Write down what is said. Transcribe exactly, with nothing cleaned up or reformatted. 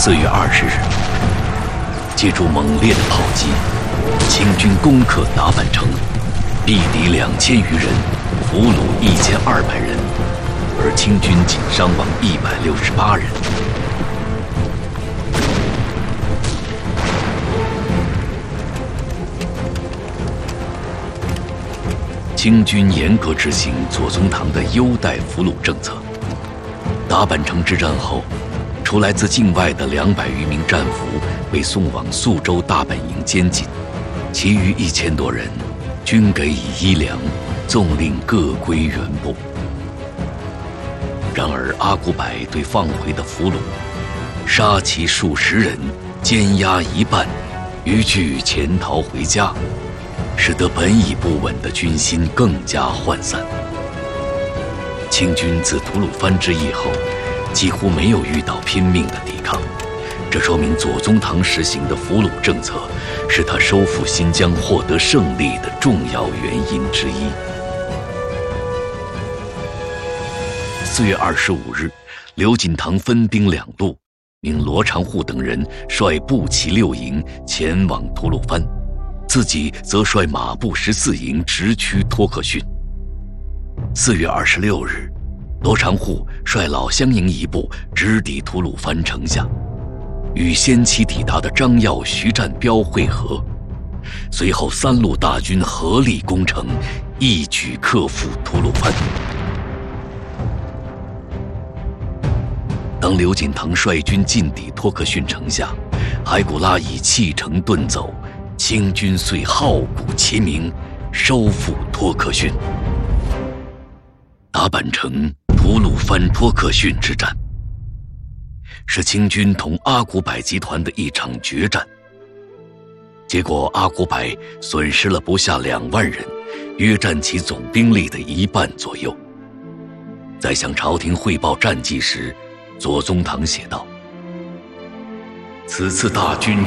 四月二十日，借助猛烈的炮击，清军攻克达坂城，毙敌两千余人，俘虏一千二百人，而清军仅伤亡一百六十八人。清军严格执行左宗棠的优待俘虏政策。达坂城之战后，除来自境外的两百余名战俘被送往宿州大本营监禁，其余一千多人均给以衣粮，纵令各归原部。然而阿古柏对放回的俘虏，杀其数十人，奸压一半，余俱潜逃回家，使得本已不稳的军心更加涣散。清军自吐鲁番之役后，几乎没有遇到拼命的抵抗，这说明左宗棠实行的俘虏政策是他收复新疆获得胜利的重要原因之一。四月二十五日，刘锦堂分兵两路，命罗长护等人率步骑六营前往吐鲁番，自己则率马步十四营直趋托克逊。四月二十六日，罗长护率老乡营一部直抵吐鲁番城下，与先期抵达的张耀、徐占彪会合。随后三路大军合力攻城，一举克复吐鲁番。当刘锦堂率军进抵托克逊城下，海古拉已弃城遁走，清军遂号鼓齐鸣，收复托克逊。达坂城、吐鲁番托克逊之战，是清军同阿古柏集团的一场决战。结果阿古柏损失了不下两万人，约占其总兵力的一半左右。在向朝廷汇报战绩时，左宗棠写道：此次大军